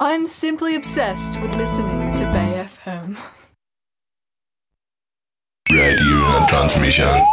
I'm simply obsessed with listening to Bay FM. Radio transmission.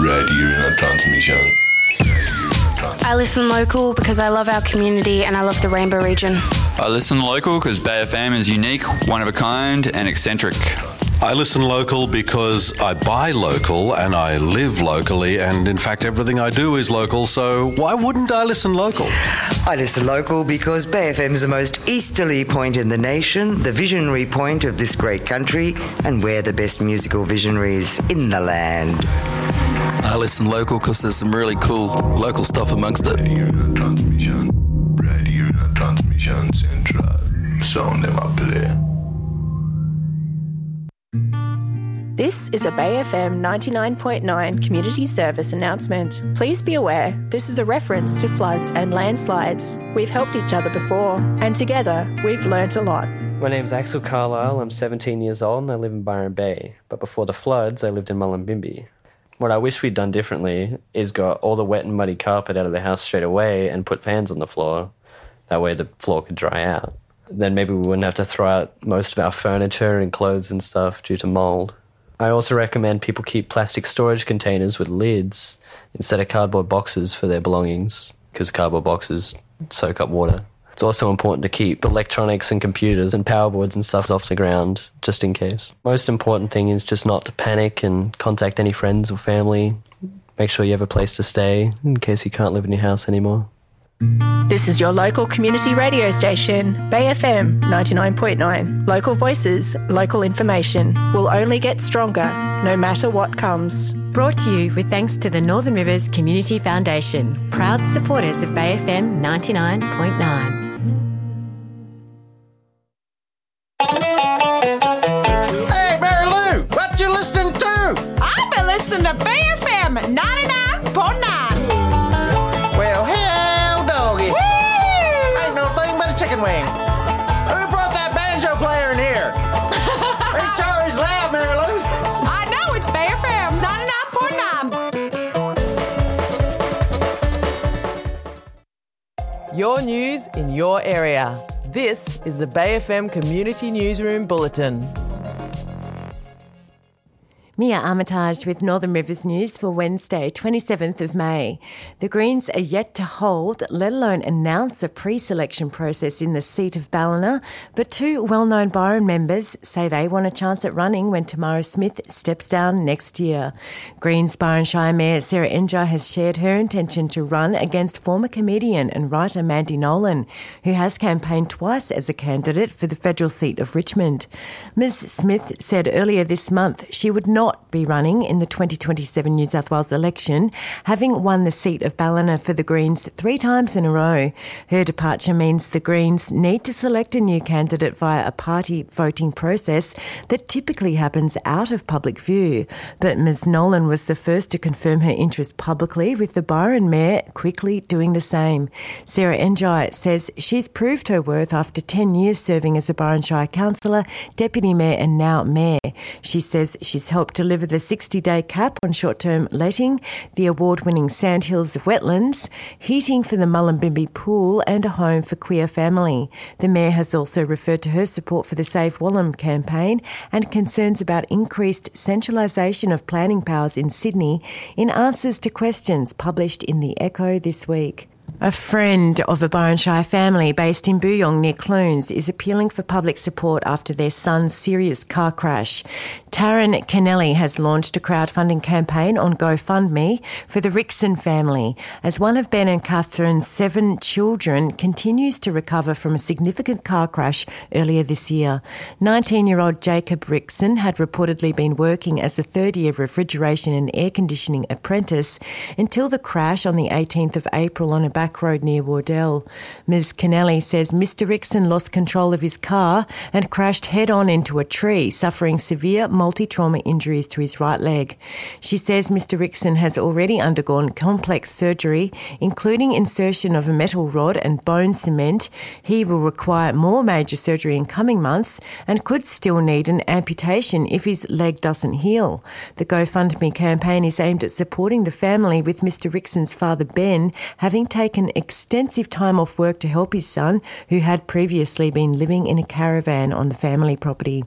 I listen local because I love our community and I love the Rainbow region. I listen local because Bay FM is unique, one of a kind and eccentric. I listen local because I buy local and I live locally, and in fact everything I do is local, so why wouldn't I listen local? I listen local because Bay FM is the most easterly point in the nation, the visionary point of this great country, and we're the best musical visionaries in the land. I listen local because there's some really cool local stuff amongst it. Radio transmission central. Sound them up there. This is a Bay FM 99.9 community service announcement. Please be aware this is a reference to floods and landslides. We've helped each other before, and together we've learnt a lot. My name's Axel Carlisle, I'm 17 years old and I live in Byron Bay, but before the floods I lived in Mullumbimby. What I wish we'd done differently is got all the wet and muddy carpet out of the house straight away and put fans on the floor. That way the floor could dry out. Then maybe we wouldn't have to throw out most of our furniture and clothes and stuff due to mould. I also recommend people keep plastic storage containers with lids instead of cardboard boxes for their belongings, because cardboard boxes soak up water. It's also important to keep electronics and computers and power boards and stuff off the ground, just in case. Most important thing is just not to panic and contact any friends or family. Make sure you have a place to stay in case you can't live in your house anymore. This is your local community radio station, Bay FM 99.9. Local voices, local information will only get stronger no matter what comes. Brought to you with thanks to the Northern Rivers Community Foundation, proud supporters of Bay FM 99.9. Hey, Mary Lou, what you listening to? I've been listening to Bay FM 99.9. Well, hell, doggy. Woo! Ain't no thing but a chicken wing. Who brought that banjo player in here? He sure is loud, Mary Lou. I know, it's Bay FM 99.9. Your news in your area. This is the Bay FM Community Newsroom Bulletin. Mia Armitage with Northern Rivers News for Wednesday, 27th of May. The Greens are yet to hold, let alone announce a pre-selection process in the seat of Ballina, but two well-known Byron members say they want a chance at running when Tamara Smith steps down next year. Greens Byron Shire Mayor Sarah Enjar has shared her intention to run against former comedian and writer Mandy Nolan, who has campaigned twice as a candidate for the federal seat of Richmond. Ms Smith said earlier this month she would not be running in the 2027 New South Wales election, having won the seat of Ballina for the Greens 3 times in a row. Her departure means the Greens need to select a new candidate via a party voting process that typically happens out of public view. But Ms Nolan was the first to confirm her interest publicly, with the Byron Mayor quickly doing the same. Sarah Enjar says she's proved her worth after 10 years serving as a Byron Shire councillor, deputy mayor and now mayor. She says she's helped deliver the 60-day cap on short-term letting, the award-winning Sandhills of Wetlands, heating for the Mullumbimby Pool and a home for queer family. The Mayor has also referred to her support for the Save Wallam campaign and concerns about increased centralisation of planning powers in Sydney in answers to questions published in the Echo this week. A friend of a Byron Shire family based in Booyong near Clunes is appealing for public support after their son's serious car crash. Taryn Kennelly has launched a crowdfunding campaign on GoFundMe for the Rickson family, as one of Ben and Catherine's 7 children continues to recover from a significant car crash earlier this year. 19-year-old Jacob Rickson had reportedly been working as a third-year refrigeration and air conditioning apprentice until the crash on the 18th of April on a back road near Wardell. Ms Kennelly says Mr Rickson lost control of his car and crashed head-on into a tree, suffering severe multi-trauma injuries to his right leg. She says Mr Rickson has already undergone complex surgery, including insertion of a metal rod and bone cement. He will require more major surgery in coming months and could still need an amputation if his leg doesn't heal. The GoFundMe campaign is aimed at supporting the family, with Mr Rickson's father Ben having taken taken extensive time off work to help his son, who had previously been living in a caravan on the family property.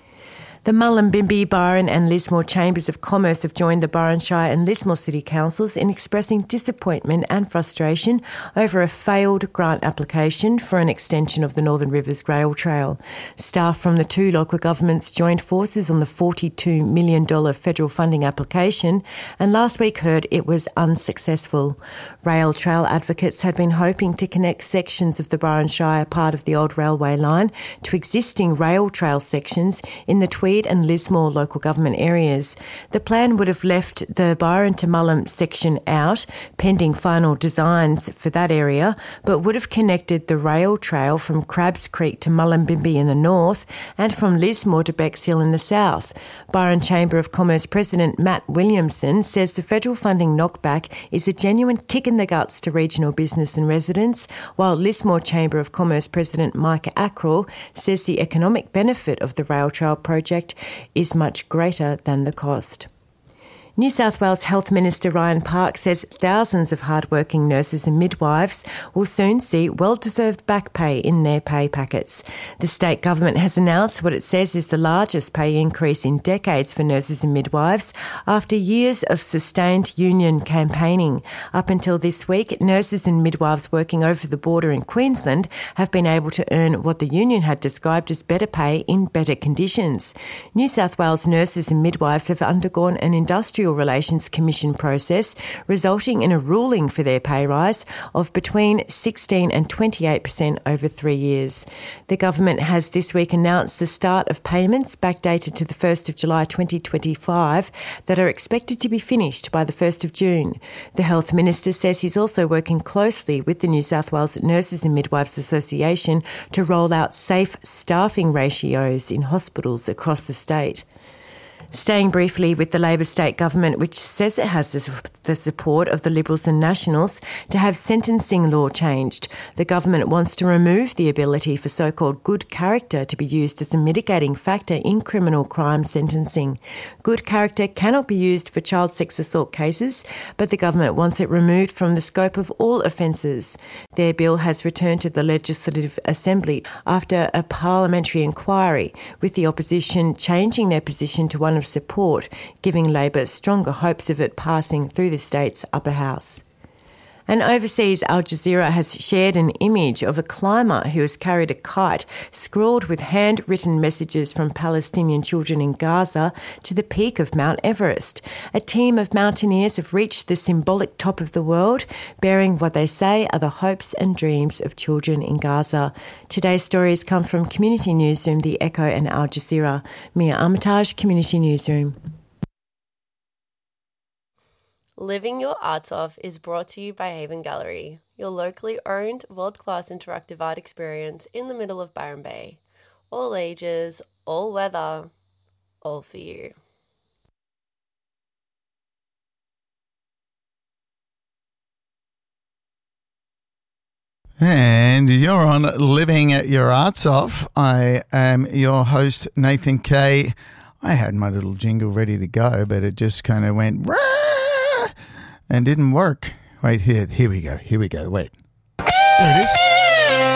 The Mullumbimby, Byron and Lismore Chambers of Commerce have joined the Byron Shire and Lismore City Councils in expressing disappointment and frustration over a failed grant application for an extension of the Northern Rivers Rail Trail. Staff from the two local governments joined forces on the $42 million federal funding application and last week heard it was unsuccessful. Rail Trail advocates had been hoping to connect sections of the Byron Shire part of the old railway line to existing rail trail sections in the Tweed and Lismore local government areas. The plan would have left the Byron to Mullum section out, pending final designs for that area, but would have connected the rail trail from Crabs Creek to Mullumbimby in the north and from Lismore to Bexhill in the south. Byron Chamber of Commerce President Matt Williamson says the federal funding knockback is a genuine kick in the guts to regional business and residents, while Lismore Chamber of Commerce President Mike Ackrell says the economic benefit of the rail trail project is much greater than the cost. New South Wales Health Minister Ryan Park says thousands of hard-working nurses and midwives will soon see well-deserved back pay in their pay packets. The state government has announced what it says is the largest pay increase in decades for nurses and midwives after years of sustained union campaigning. Up until this week, nurses and midwives working over the border in Queensland have been able to earn what the union had described as better pay in better conditions. New South Wales nurses and midwives have undergone an Industrial Relations Commission process, resulting in a ruling for their pay rise of between 16% and 28% over 3 years. The government has this week announced the start of payments backdated to the 1st of July 2025 that are expected to be finished by the 1st of June. The Health Minister says he's also working closely with the New South Wales Nurses and Midwives Association to roll out safe staffing ratios in hospitals across the state. Staying briefly with the Labor state government, which says it has the support of the Liberals and Nationals to have sentencing law changed. The government wants to remove the ability for so-called good character to be used as a mitigating factor in criminal crime sentencing. Good character cannot be used for child sex assault cases, but the government wants it removed from the scope of all offences. Their bill has returned to the Legislative Assembly after a parliamentary inquiry, with the opposition changing their position to one of support, giving Labor stronger hopes of it passing through the state's upper house. And overseas, Al Jazeera has shared an image of a climber who has carried a kite scrawled with handwritten messages from Palestinian children in Gaza to the peak of Mount Everest. A team of mountaineers have reached the symbolic top of the world, bearing what they say are the hopes and dreams of children in Gaza. Today's stories come from Community Newsroom, The Echo and Al Jazeera. Mia Armitage, Community Newsroom. Living Your Arts Off is brought to you by Haven Gallery, your locally owned, world-class interactive art experience in the middle of Byron Bay. All ages, all weather, all for you. And you're on Living Your Arts Off. I am your host, Nathan Kay. I had my little jingle ready to go, but it just kind of went... Rah! And didn't work. Wait, here we go. Wait. There it is.